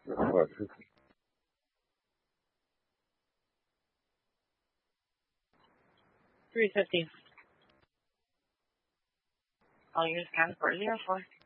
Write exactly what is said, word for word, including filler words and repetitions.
three fifty. All units count for zero four.